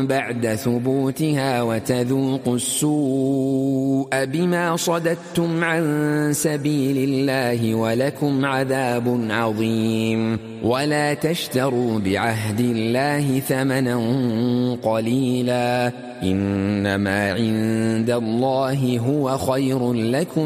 بعد ثبوتها وتذوقوا السوء بما صددتم عن سبيل الله ولكم عذاب عظيم. ولا تشتروا بعهد الله ثمنا قليلا، إنما عند الله هو خير لكم